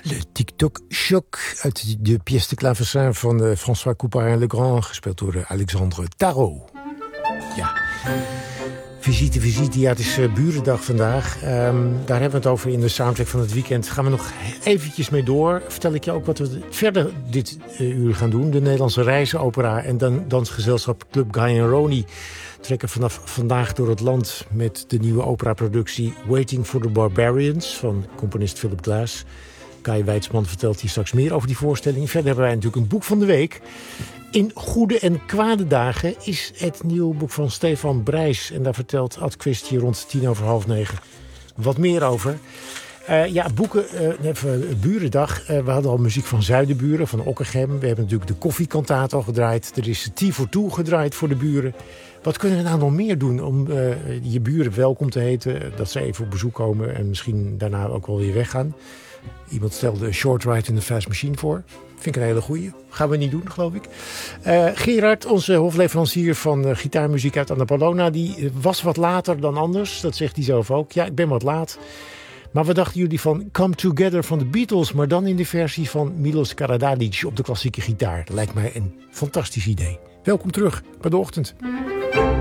Le TikTok Choc uit de pièce de clavecin van François Couperin-Legrand, gespeeld door Alexandre Tarot. Ja, visite. Ja, het is Burendag vandaag. Daar hebben we het over in de soundtrack van het weekend. Gaan we nog eventjes mee door. Vertel ik je ook wat we verder dit uur gaan doen. De Nederlandse Reizenopera en dansgezelschap Club Guy en Roni trekken vanaf vandaag door het land met de nieuwe operaproductie Waiting for the Barbarians van componist Philip Glass. Kai Weidsman vertelt hier straks meer over die voorstelling. Verder hebben wij natuurlijk een boek van de week. In goede en kwade dagen is het nieuwe boek van Stefan Brijs. En daar vertelt Ad Quist hier rond 9:10 wat meer over. Boeken, Burendag. We hadden al muziek van Zuidenburen, van Ockeghem. We hebben natuurlijk de koffiekantaat al gedraaid. Er is Tea for Two gedraaid voor de buren. Wat kunnen we nou nog meer doen om je buren welkom te heten? Dat ze even op bezoek komen en misschien daarna ook wel weer weggaan. Iemand stelde een short ride in de Fast Machine voor. Vind ik een hele goeie. Gaan we niet doen, geloof ik. Gerard, onze hofleverancier van gitaarmuziek uit Annapolona, die was wat later dan anders. Dat zegt hij zelf ook. Ja, ik ben wat laat. Maar wat dachten jullie van Come Together van de Beatles, maar dan in de versie van Milos Karadzic op de klassieke gitaar? Dat lijkt mij een fantastisch idee. Welkom terug bij De Ochtend.